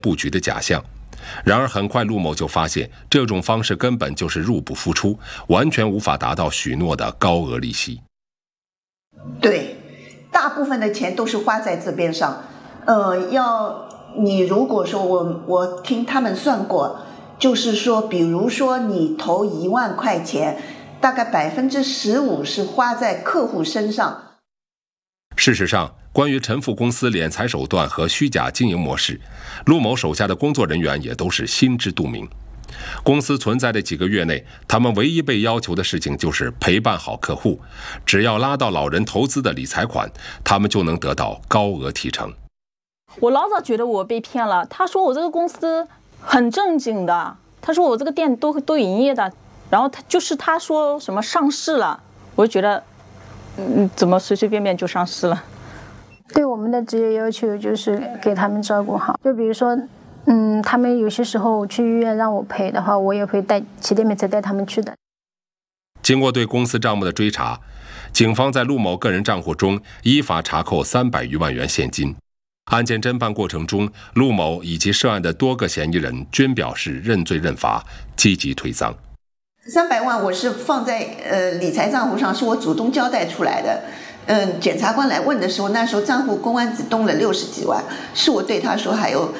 布局的假象。然而很快陆某就发现，这种方式根本就是入不敷出，完全无法达到许诺的高额利息。 对，大部分的钱都是花在这边上。你如果说我听他们算过，就是说，比如说你投1万块钱，大概15%是花在客户身上。 事实上，关于陈富公司敛财手段和虚假经营模式，陆某手下的工作人员也都是心知肚明。公司存在的几个月内，他们唯一被要求的事情就是陪伴好客户，只要拉到老人投资的理财款，他们就能得到高额提成。 我老早觉得我被骗了，他说我这个公司很正经的，他说我这个店都营业的，然后他说什么上市了，我就觉得怎么随随便便就上市了。 对我们的职业要求就是给他们照顾好，就比如说他们有些时候去医院让我陪的话，我也会骑电瓶车带他们去的。 经过对公司账目的追查，警方在陆某个人账户中依法查扣300余万元现金。案件侦办过程中，陆某以及涉案的多个嫌疑人均表示认罪认罚，积极推诿。 300万我是放在理财账户上，是我主动交代出来的。检察官来问的时候，那时候账户公安只动了60几万，是我对他说还有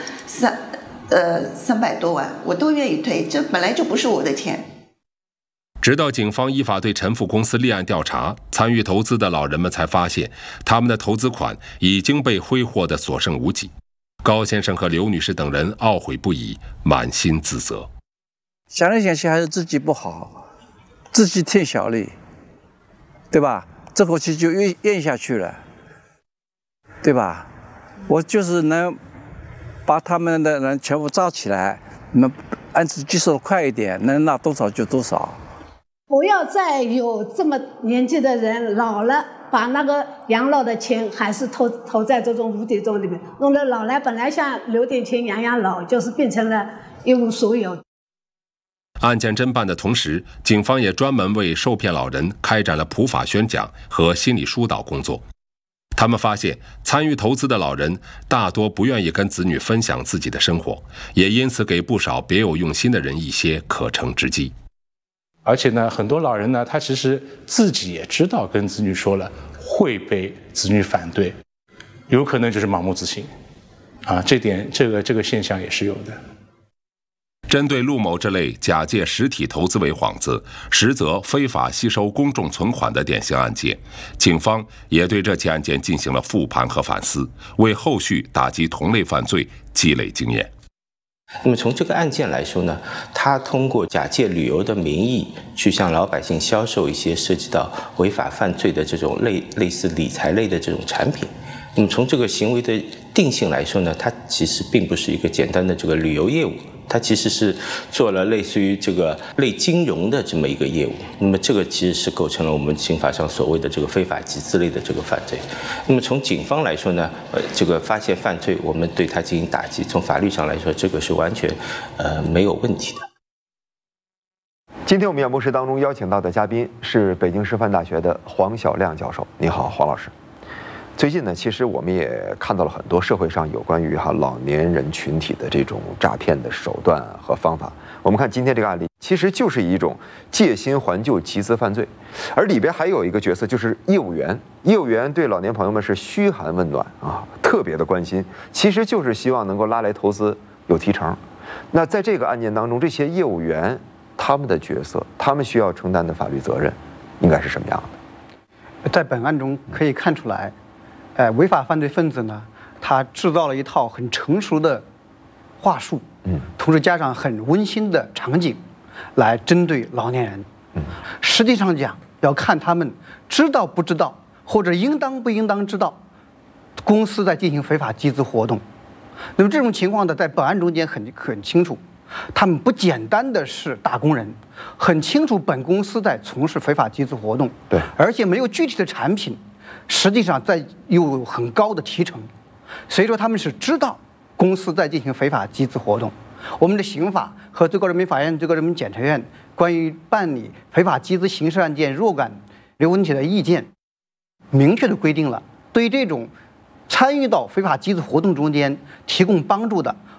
300多万，我都愿意退，这本来就不是我的钱。 直到警方依法对陈富公司立案调查，参与投资的老人们才发现，他们的投资款已经被挥霍得所剩无几。高先生和刘女士等人懊悔不已，满心自责。 想来想去还是自己不好，自己添小利，对吧？这口气就咽下去了，对吧？我就是能把他们的人全部抓起来，你们按次计收快一点，能拿多少就多少。 不要再有这么年纪的人老了，把那个养老的钱还是投在这种无底洞里面，弄得老来本来想留点钱养老，就是变成了一无所有。 案件侦办的同时，警方也专门为受骗老人开展了普法宣讲和心理疏导工作。他们发现，参与投资的老人大多不愿意跟子女分享自己的生活，也因此给不少别有用心的人一些可乘之机。 而且呢，很多老人呢，他其实自己也知道跟子女说了会被子女反对，有可能就是盲目自信啊，这个现象也是有的。 针对陆某这类假借实体投资为幌子，实则非法吸收公众存款的典型案件，警方也对这起案件进行了复盘和反思，为后续打击同类犯罪积累经验。 那么从这个案件来说呢，他通过假借旅游的名义去向老百姓销售一些涉及到违法犯罪的这种类似理财类的这种产品。那么从这个行为的定性来说呢，它其实并不是一个简单的这个旅游业务，它其实是做了类似于这个类金融的这么一个业务。那么这个其实是构成了我们刑法上所谓的这个非法集资类的这个犯罪。那么从警方来说呢，这个发现犯罪，我们对它进行打击，从法律上来说，这个是完全没有问题的。 今天我们演播室当中邀请到的嘉宾是北京师范大学的黄晓亮教授。你好，黄老师。最近呢，其实我们也看到了很多社会上有关于老年人群体的这种诈骗的手段和方法。我们看今天这个案例，其实就是一种借新还旧集资犯罪，而里边还有一个角色就是业务员。业务员对老年朋友们是嘘寒问暖啊，特别的关心，其实就是希望能够拉来投资，有提成。那在这个案件当中，这些业务员他们的角色，他们需要承担的法律责任，应该是什么样的？ 在本案中可以看出来。违法犯罪分子呢，他制造了一套很成熟的话术，同时加上很温馨的场景，来针对老年人。实际上讲，要看他们知道不知道，或者应当不应当知道，公司在进行非法集资活动。那么这种情况呢，在本案中间很清楚，他们不简单的是打工人，很清楚本公司在从事非法集资活动，对，而且没有具体的产品。实际上有很高的提成，所以说他们是知道公司在进行非法集资活动。我们的刑法和最高人民法院、最高人民检察院关于办理非法集资刑事案件若干问题的意见，明确的规定了，对这种参与到非法集资活动中间提供帮助的，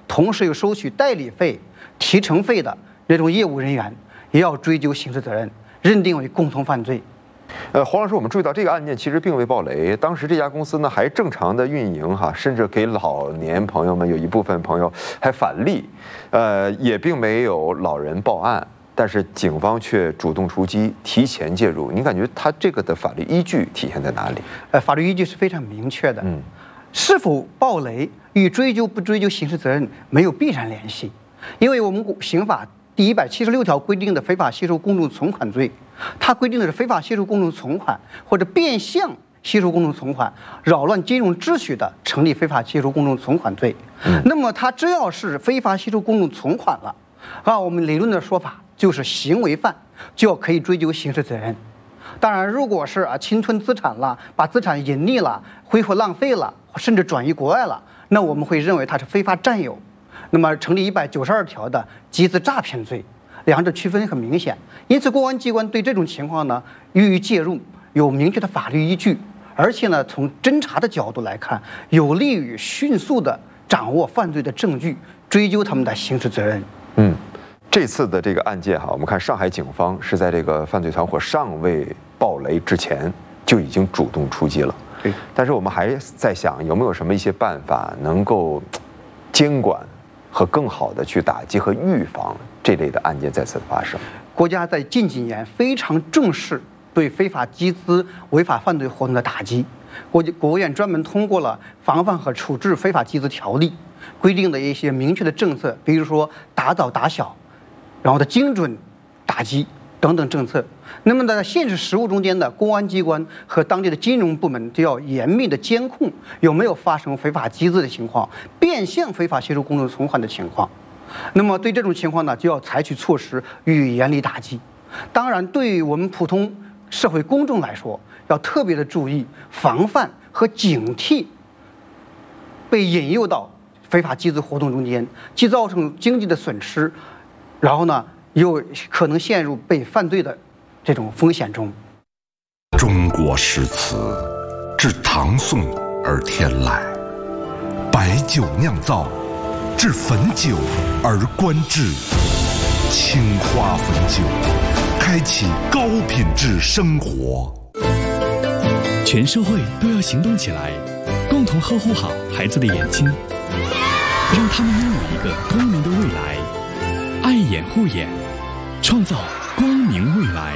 同时又收取代理费、提成费的那种业务人员，也要追究刑事责任，认定为共同犯罪。 黄老师，我们注意到这个案件其实并未爆雷，当时这家公司呢还正常的运营哈，甚至给老年朋友们有一部分朋友还返利，也并没有老人报案，但是警方却主动出击，提前介入。您感觉他这个的法律依据体现在哪里？ 法律依据是非常明确的，是否爆雷与追究不追究刑事责任没有必然联系，因为我们刑法第176条规定的非法吸收公众存款罪，它规定的是非法吸收公众存款或者变相吸收公众存款，扰乱金融秩序的，成立非法吸收公众存款罪。那么它只要是非法吸收公众存款了，按我们理论的说法就是行为犯，就要可以追究刑事责任。当然，如果是侵吞资产了，把资产隐匿了、挥霍浪费了，甚至转移国外了，那我们会认为它是非法占有。那么成立192条的集资诈骗罪，两者区分很明显。因此，公安机关对这种情况呢予以介入，有明确的法律依据，而且呢，从侦查的角度来看，有利于迅速的掌握犯罪的证据，追究他们的刑事责任。 这次的这个案件哈，我们看上海警方是在这个犯罪团伙尚未爆雷之前就已经主动出击了。 对， 但是我们还在想，有没有什么一些办法能够监管和更好的去打击和预防这类的案件再次发生。 国家在近几年非常重视对非法集资、违法犯罪活动的打击。国务院专门通过了《防范和处置非法集资条例》，规定的一些明确的政策，比如说打早打小，然后的精准打击等等政策。那么在现实实务中间的公安机关和当地的金融部门就要严密的监控有没有发生非法集资的情况、变相非法吸收公众存款的情况。那么对这种情况呢，就要采取措施予以严厉打击。当然，对于我们普通社会公众来说，要特别的注意防范和警惕被引诱到非法集资活动中间，既造成经济的损失，然后呢又可能陷入被犯罪的这种风险中。 中国诗词自唐宋而天来，白酒酿造，至汾酒而观之。青花汾酒，开启高品质生活。 全社会都要行动起来，共同呵护好孩子的眼睛，让他们拥有一个光明的未来。爱眼护眼，创造光明未来。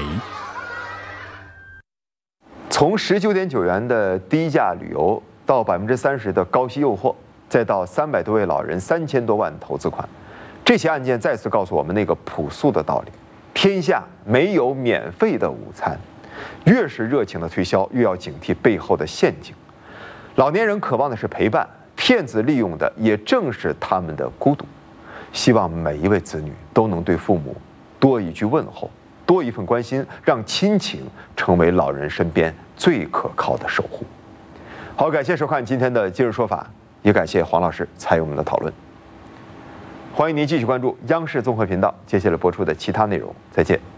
从19.9元的低价旅游到30%的高息诱惑，再到300多位老人3000多万投资款，这些案件再次告诉我们那个朴素的道理：天下没有免费的午餐。越是热情的推销，越要警惕背后的陷阱。老年人渴望的是陪伴，骗子利用的也正是他们的孤独。希望每一位子女都能对父母多一句问候，多一份关心，让亲情成为老人身边最可靠的守护。好，感谢收看今天的今日说法，也感谢黄老师参与我们的讨论。欢迎您继续关注央视综合频道接下来播出的其他内容，再见。